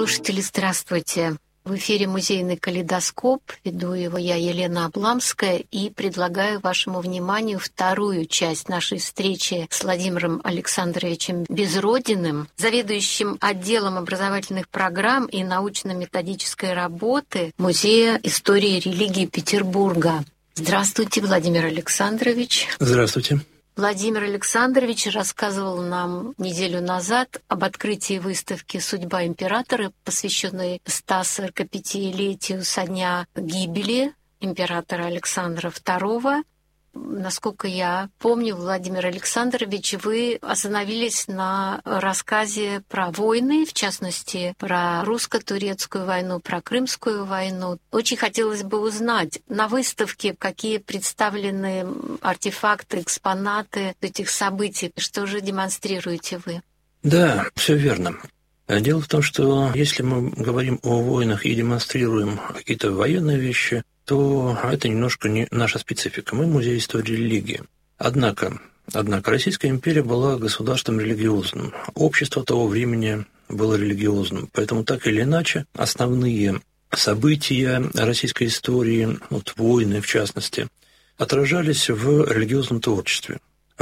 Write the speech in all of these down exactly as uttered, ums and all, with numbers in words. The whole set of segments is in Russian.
Радиослушатели, здравствуйте! В эфире «Музейный калейдоскоп». Веду его я, Елена Обламская, и предлагаю вашему вниманию вторую часть нашей встречи с Владимиром Александровичем Безродиным, заведующим отделом образовательных программ и научно-методической работы Музея истории и религии Петербурга. Здравствуйте, Владимир Александрович. Здравствуйте. Владимир Александрович рассказывал нам неделю назад об открытии выставки «Судьба императора», посвященной ста сорока пятилетию со дня гибели императора Александра второго. Насколько я помню, Владимир Александрович, вы остановились на рассказе про войны, в частности, про русско-турецкую войну, про Крымскую войну. Очень хотелось бы узнать на выставке, какие представлены артефакты, экспонаты этих событий, что же демонстрируете вы? Да, все верно. Дело в том, что если мы говорим о войнах и демонстрируем какие-то военные вещи, то это немножко не наша специфика. Мы музей истории религии. Однако, однако Российская империя была государством религиозным. Общество того времени было религиозным. Поэтому так или иначе основные события российской истории, вот войны в частности, отражались в религиозном творчестве.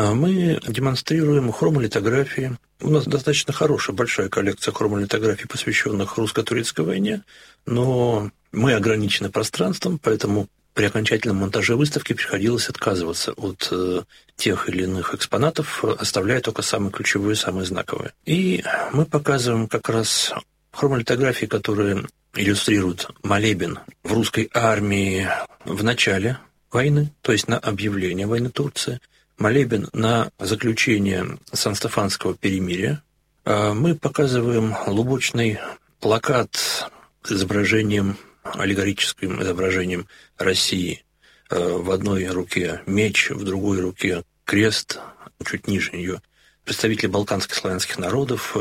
Мы демонстрируем хромолитографии. У нас достаточно хорошая, большая коллекция хромолитографий, посвященных русско-турецкой войне, но мы ограничены пространством, поэтому при окончательном монтаже выставки приходилось отказываться от э, тех или иных экспонатов, оставляя только самые ключевые, самые знаковые. И мы показываем как раз хромолитографии, которые иллюстрируют молебен в русской армии в начале войны, то есть на объявление войны Турции, молебен на заключение Сан-Стефанского перемирия. Мы показываем лубочный плакат с изображением, аллегорическим изображением России. В одной руке меч, в другой руке крест, чуть ниже нее представители балканских славянских народов.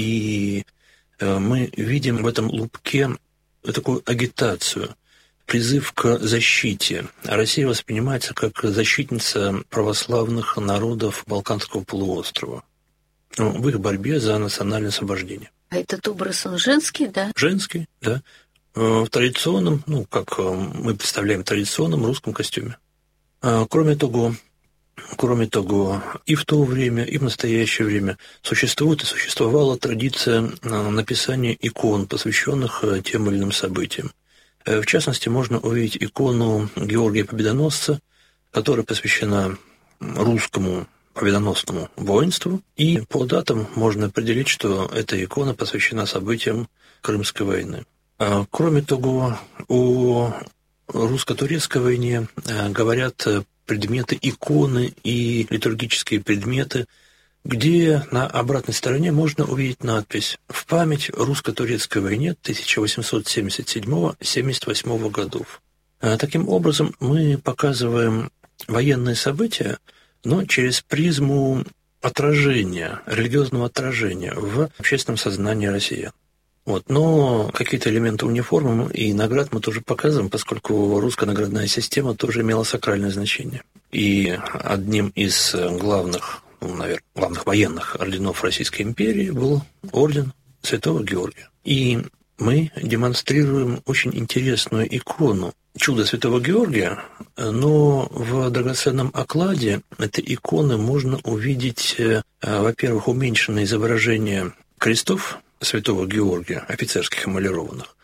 И мы видим в этом лубке такую агитацию, призыв к защите. Россия воспринимается как защитница православных народов Балканского полуострова в их борьбе за национальное освобождение. А этот образ, он женский, да? Женский, да. В традиционном, ну, как мы представляем, традиционном русском костюме. Кроме того, кроме того, и в то время, и в настоящее время существует и существовала традиция написания икон, посвященных тем или иным событиям. В частности, можно увидеть икону Георгия Победоносца, которая посвящена русскому победоносному воинству, и по датам можно определить, что эта икона посвящена событиям Крымской войны. Кроме того, о русско-турецкой войне говорят предметы иконы и литургические предметы, где на обратной стороне можно увидеть надпись «В память русско-турецкой войне тысяча восемьсот семьдесят седьмого — семьдесят восьмого годов». Таким образом, мы показываем военные события, но через призму отражения, религиозного отражения в общественном сознании россиян. Вот. Но какие-то элементы униформы и наград мы тоже показываем, поскольку русская наградная система тоже имела сакральное значение. И одним из главных Ну, наверное, главных военных орденов Российской империи был орден Святого Георгия. И мы демонстрируем очень интересную икону «Чудо Святого Георгия», но в драгоценном окладе этой иконы можно увидеть, во-первых, уменьшенное изображение крестов Святого Георгия, офицерских эмалированных,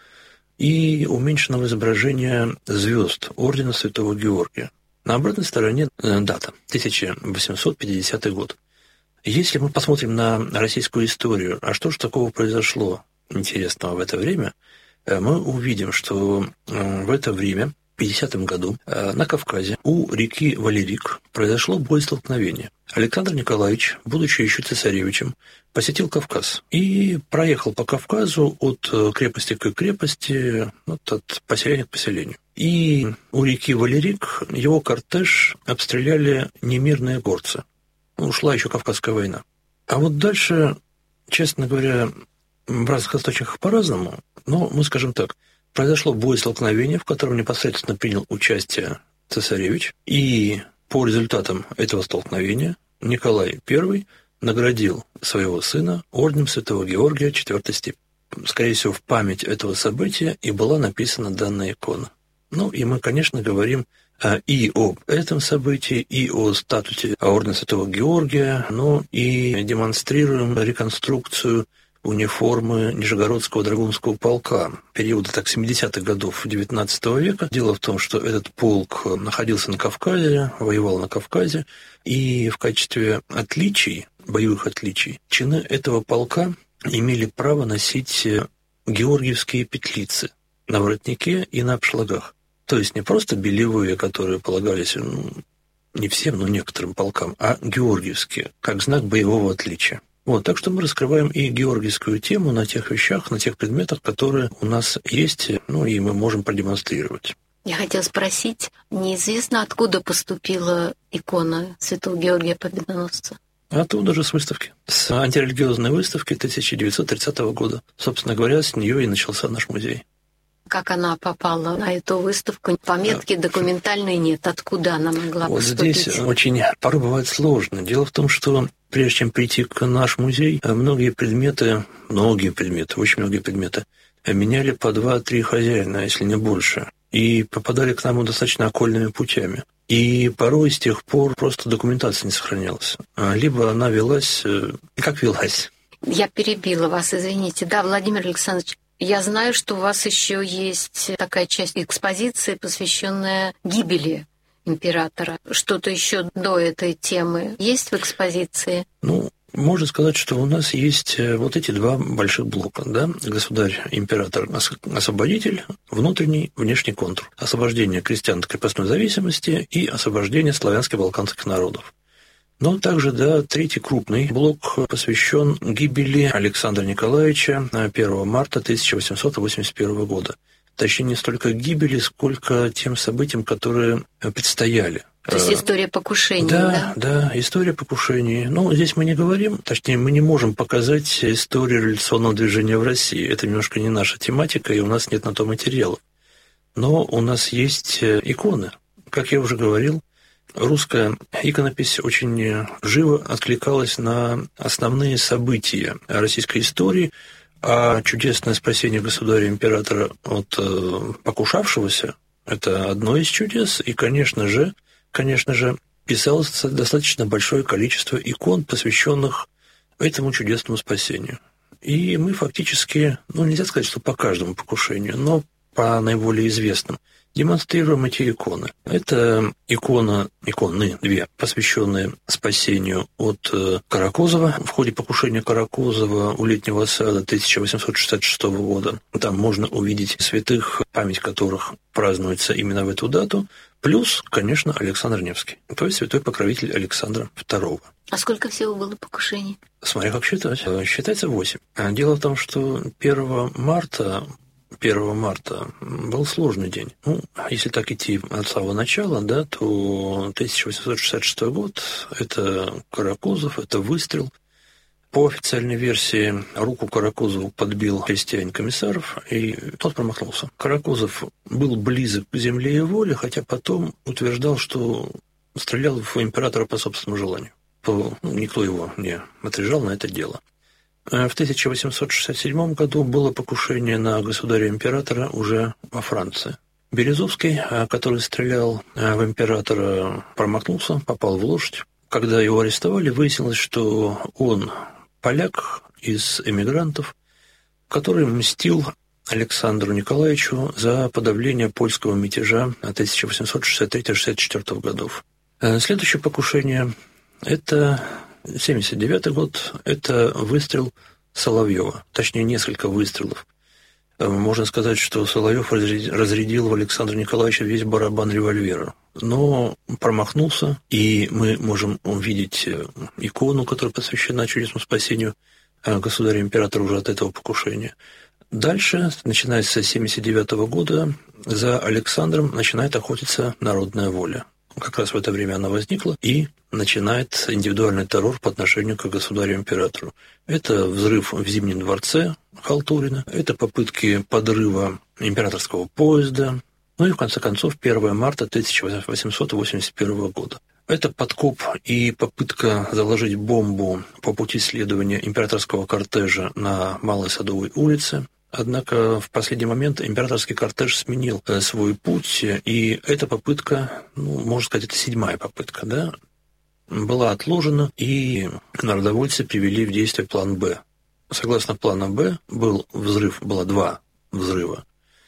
и уменьшенного изображения звезд ордена Святого Георгия. На обратной стороне дата – тысяча восемьсот пятидесятый год. Если мы посмотрим на российскую историю, а что же такого произошло интересного в это время, мы увидим, что в это время, в пятидесятом году, на Кавказе у реки Валерик произошло боестолкновение. Александр Николаевич, будучи еще цесаревичем, посетил Кавказ и проехал по Кавказу от крепости к крепости, вот от поселения к поселению. И у реки Валерик его кортеж обстреляли немирные горцы. Ушла еще Кавказская война. А вот дальше, честно говоря, в разных источниках по-разному, но мы скажем так, произошло боестолкновение, в котором непосредственно принял участие цесаревич, и по результатам этого столкновения Николай Первый наградил своего сына орденом Святого Георгия четвертой степени. скорее всего, в память этого события и была написана данная икона. Ну, и мы, конечно, говорим и об этом событии, и о статусе ордена Святого Георгия, но и демонстрируем реконструкцию униформы Нижегородского драгунского полка периода так, семидесятых годов девятнадцатого века. Дело в том, что этот полк находился на Кавказе, воевал на Кавказе, и в качестве отличий, боевых отличий, чины этого полка имели право носить георгиевские петлицы на воротнике и на обшлагах. То есть не просто белевые, которые полагались ну, не всем, но некоторым полкам, а георгиевские, как знак боевого отличия. Вот, так что мы раскрываем и георгиевскую тему на тех вещах, на тех предметах, которые у нас есть, ну и мы можем продемонстрировать. Я хотела спросить, неизвестно, откуда поступила икона Святого Георгия Победоносца? Оттуда же с выставки, с антирелигиозной выставки тысяча девятьсот тридцатого года. Собственно говоря, с нее и начался наш музей. Как она попала на эту выставку? Пометки документальной нет. Откуда она могла вот поступить? Здесь очень порой бывает сложно. Дело в том, что прежде чем прийти к наш музей, многие предметы, многие предметы, очень многие предметы меняли по два-три хозяина, если не больше, и попадали к нам достаточно окольными путями. И порой с тех пор просто документация не сохранялась. Либо она велась, как велась. Я перебила вас, извините. Да, Владимир Александрович, я знаю, что у вас еще есть такая часть экспозиции, посвященная гибели императора. Что-то еще до этой темы есть в экспозиции? Ну, можно сказать, что у нас есть вот эти два больших блока, да, государь-император-освободитель, внутренний, внешний контур, освобождение крестьян от крепостной зависимости и освобождение славянско-балканских народов. Но также, да, третий крупный блок посвящен гибели Александра Николаевича первого марта тысяча восемьсот восемьдесят первого года. Точнее, не столько гибели, сколько тем событиям, которые предстояли. То есть история покушений, да? Да, да, история покушений. Ну, здесь мы не говорим, точнее, мы не можем показать историю революционного движения в России. Это немножко не наша тематика, и у нас нет на то материалов. Но у нас есть иконы. Как я уже говорил, русская иконопись очень живо откликалась на основные события российской истории, а чудесное спасение государя-императора от э, покушавшегося – это одно из чудес, и, конечно же, конечно же, писалось достаточно большое количество икон, посвященных этому чудесному спасению. И мы фактически, ну, нельзя сказать, что по каждому покушению, но по наиболее известным, демонстрируем эти иконы. Это икона, иконы две, посвященные спасению от Каракозова в ходе покушения Каракозова у Летнего сада тысяча восемьсот шестьдесят шестого года. Там можно увидеть святых, память которых празднуется именно в эту дату, плюс, конечно, Александр Невский, то есть святой покровитель Александра второго. А сколько всего было покушений? Смотря как считать. Считается восемь. Дело в том, что первого марта первого марта был сложный день. Ну, если так идти от самого начала, да, то тысяча восемьсот шестьдесят шестой год – это Каракозов, это выстрел. По официальной версии, руку Каракозову подбил крестьянин Комиссаров, и тот промахнулся. Каракозов был близок к земле и воле, хотя потом утверждал, что стрелял в императора по собственному желанию. Ну, никто его не отрежал на это дело. В тысяча восемьсот шестьдесят седьмом году было покушение на государя-императора уже во Франции. Березовский, который стрелял в императора, промахнулся, попал в лошадь. Когда его арестовали, выяснилось, что он поляк из эмигрантов, который мстил Александру Николаевичу за подавление польского мятежа тысяча восемьсот шестьдесят третьего — шестьдесят четвёртого годов. Следующее покушение – это семьдесят девятый год, это выстрел Соловьева, точнее, несколько выстрелов. Можно сказать, что Соловьев разрядил в Александра Николаевича весь барабан револьвера, но промахнулся, и мы можем увидеть икону, которая посвящена чудесному спасению государя-императора уже от этого покушения. Дальше, начиная с семьдесят девятого года, за Александром начинает охотиться народная воля. Как раз в это время она возникла и начинает индивидуальный террор по отношению к государю-императору. Это взрыв в Зимнем дворце Халтурина, это попытки подрыва императорского поезда, ну и в конце концов первого марта тысяча восемьсот восемьдесят первого года. Это подкоп и попытка заложить бомбу по пути следования императорского кортежа на Малой Садовой улице. Однако в последний момент императорский кортеж сменил свой путь, и эта попытка, ну, можно сказать, это седьмая попытка, да, была отложена, и народовольцы привели в действие план «Б». Согласно плану «Б» был взрыв, было два взрыва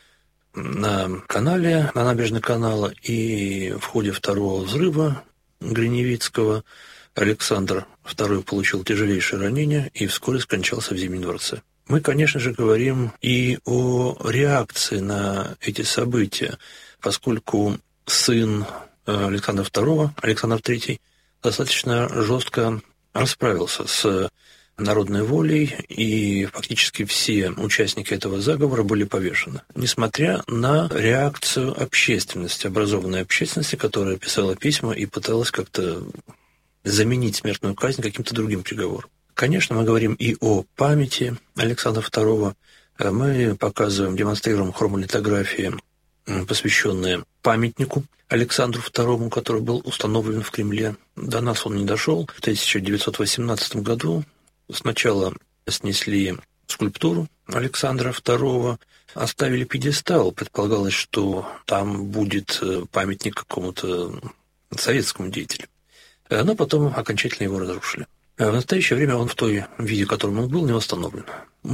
на канале, на набережной канала, и в ходе второго взрыва Гриневицкого Александр второй получил тяжелейшее ранение и вскоре скончался в Зимнем дворце. Мы, конечно же, говорим и о реакции на эти события, поскольку сын Александра второго, Александр третий, достаточно жестко расправился с народной волей, и фактически все участники этого заговора были повешены, несмотря на реакцию общественности, образованной общественности, которая писала письма и пыталась как-то заменить смертную казнь каким-то другим приговором. Конечно, мы говорим и о памяти Александра второго. Мы показываем, демонстрируем хромолитографии, посвященные памятнику Александру второму, который был установлен в Кремле. До нас он не дошел. В тысяча девятьсот восемнадцатом году сначала снесли скульптуру Александра второго, оставили пьедестал. Предполагалось, что там будет памятник какому-то советскому деятелю. Но потом окончательно его разрушили. В настоящее время он в той виде, в котором он был, не восстановлен.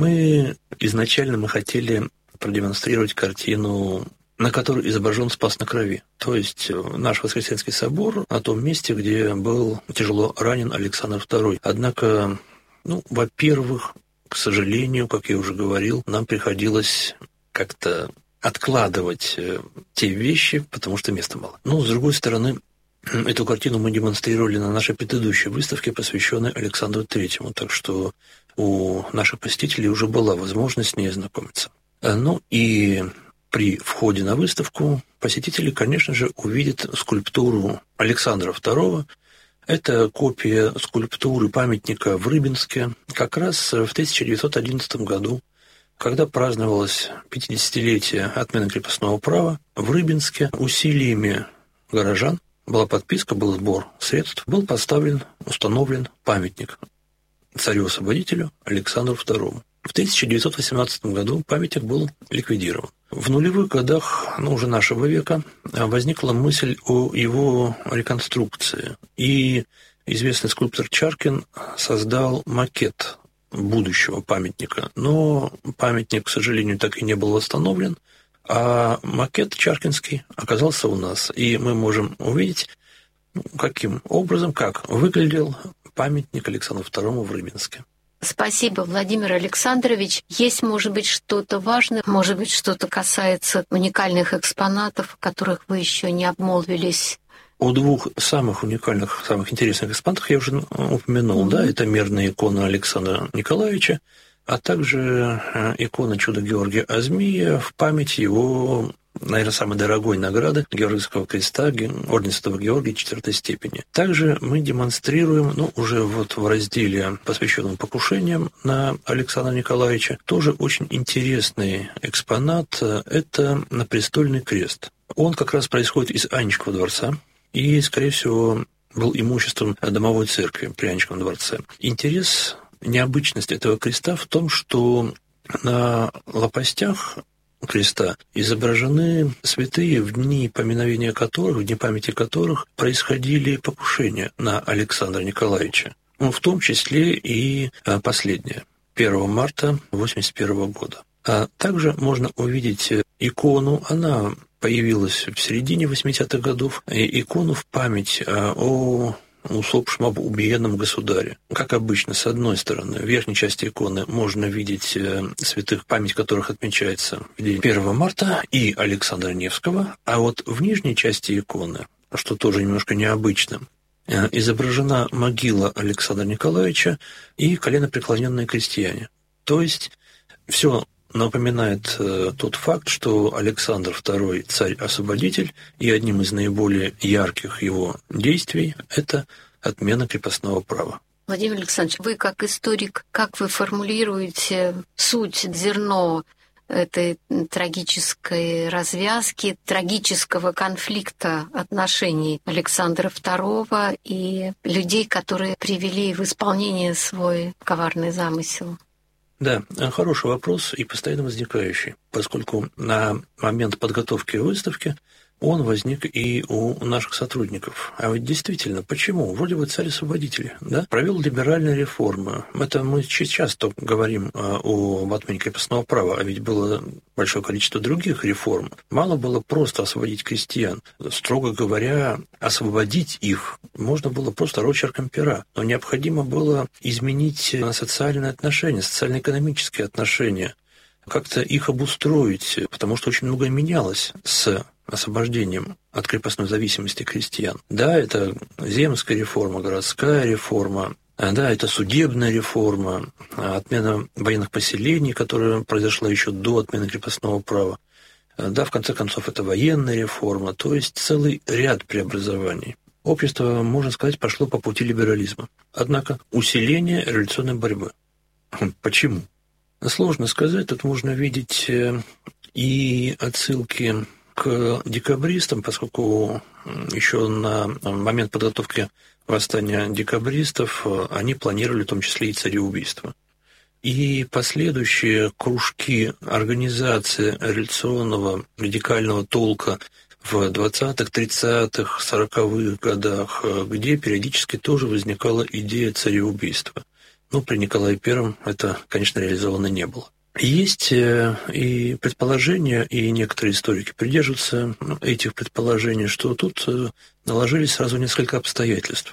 Мы изначально мы хотели продемонстрировать картину, на которой изображен Спас на Крови, то есть наш Воскресенский собор на том месте, где был тяжело ранен Александр второй. Однако, ну, во-первых, к сожалению, как я уже говорил, нам приходилось как-то откладывать те вещи, потому что места мало. Но, с другой стороны, эту картину мы демонстрировали на нашей предыдущей выставке, посвященной Александру третьему, так что у наших посетителей уже была возможность с ней ознакомиться. Ну и при входе на выставку посетители, конечно же, увидят скульптуру Александра второго. Это копия скульптуры памятника в Рыбинске как раз в тысяча девятьсот одиннадцатом году, когда праздновалось пятидесятилетие отмены крепостного права. В Рыбинске усилиями горожан была подписка, был сбор средств, был поставлен, установлен памятник царю-освободителю Александру второму. В тысяча девятьсот восемнадцатом году памятник был ликвидирован. В нулевых годах, ну, уже нашего века, возникла мысль о его реконструкции. И известный скульптор Чаркин создал макет будущего памятника. Но памятник, к сожалению, так и не был восстановлен. А макет чаркинский оказался у нас, и мы можем увидеть, каким образом, как выглядел памятник Александру второму в Рыбинске. Спасибо, Владимир Александрович. Есть, может быть, что-то важное, может быть, что-то касается уникальных экспонатов, о которых вы еще не обмолвились? О двух самых уникальных, самых интересных экспонатах я уже упомянул. Mm-hmm. Да, это мерная икона Александра Николаевича, а также икона Чуда Георгия Азмия в память его, наверное, самой дорогой награды Георгиевского креста Ордена Святого Георгия четвертой степени. Также мы демонстрируем, ну, уже вот в разделе, посвященном покушениям на Александра Николаевича, тоже очень интересный экспонат. Это напрестольный крест. Он как раз происходит из Анечкова дворца и, скорее всего, был имуществом домовой церкви при Анечковом дворце. Интерес, необычность этого креста в том, что на лопастях креста изображены святые, в дни поминовения которых, в дни памяти которых происходили покушения на Александра Николаевича. Ну, в том числе и последнее, первого марта восемьдесят первого года. А также можно увидеть икону, она появилась в середине восьмидесятых годов, икону в память о усопшем, об убиенном государе. Как обычно, с одной стороны, в верхней части иконы можно видеть святых, память которых отмечается в день первого марта, и Александра Невского, а вот в нижней части иконы, что тоже немножко необычно, изображена могила Александра Николаевича и коленопреклоненные крестьяне. То есть все напоминает э, тот факт, что Александр второй царь-освободитель, и одним из наиболее ярких его действий – это отмена крепостного права. Владимир Александрович, вы как историк, как вы формулируете суть, зерно этой трагической развязки, трагического конфликта отношений Александра второго и людей, которые привели в исполнение свой коварный замысел? Да, хороший вопрос и постоянно возникающий, поскольку на момент подготовки выставки он возник и у наших сотрудников. А ведь действительно, почему? Вроде бы царь-освободитель, да? Провел либеральные реформы. Это мы часто говорим о отмене крепостного права, а ведь было большое количество других реформ. Мало было просто освободить крестьян. Строго говоря, освободить их можно было просто росчерком пера. Но необходимо было изменить социальные отношения, социально-экономические отношения, как-то их обустроить, потому что очень многое менялось с освобождением от крепостной зависимости крестьян. Да, это земская реформа, городская реформа, да, это судебная реформа, отмена военных поселений, которая произошла еще до отмены крепостного права. Да, в конце концов, это военная реформа, то есть целый ряд преобразований. Общество, можно сказать, пошло по пути либерализма. Однако усиление революционной борьбы. Почему? Сложно сказать, тут можно видеть и отсылки к декабристам, поскольку еще на момент подготовки восстания декабристов они планировали в том числе и цареубийство. И последующие кружки организации революционного радикального толка в двадцатых, тридцатых, сороковых годах, где периодически тоже возникала идея цареубийства. Но при Николае Первом это, конечно, реализовано не было. Есть и предположения, и некоторые историки придерживаются этих предположений, что тут наложились сразу несколько обстоятельств.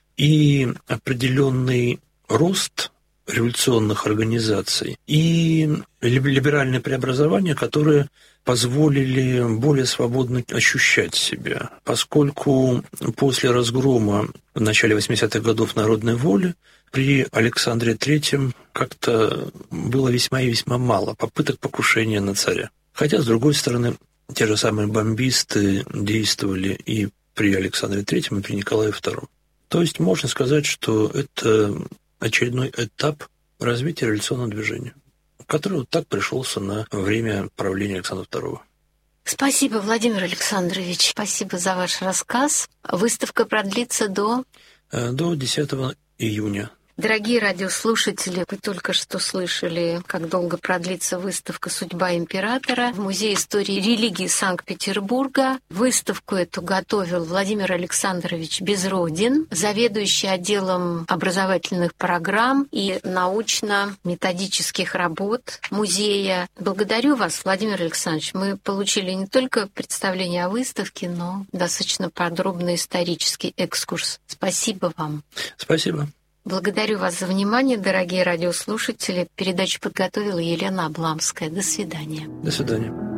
И определенный рост революционных организаций, и либеральные преобразования, которые позволили более свободно ощущать себя, поскольку после разгрома в начале восьмидесятых годов народной воли при Александре Третьем как-то было весьма и весьма мало попыток покушения на царя. Хотя, с другой стороны, те же самые бомбисты действовали и при Александре Третьем, и при Николае Втором. То есть можно сказать, что это очередной этап развития революционного движения, который вот так пришелся на время правления Александра Второго. Спасибо, Владимир Александрович. Спасибо за ваш рассказ. Выставка продлится до... До десятого июня. Дорогие радиослушатели, вы только что слышали, как долго продлится выставка «Судьба императора» в Музее истории и религии Санкт-Петербурга. Выставку эту готовил Владимир Александрович Безродин, заведующий отделом образовательных программ и научно-методических работ музея. Благодарю вас, Владимир Александрович. Мы получили не только представление о выставке, но достаточно подробный исторический экскурс. Спасибо вам. Спасибо. Благодарю вас за внимание, дорогие радиослушатели. Передачу подготовила Елена Обламская. До свидания. До свидания.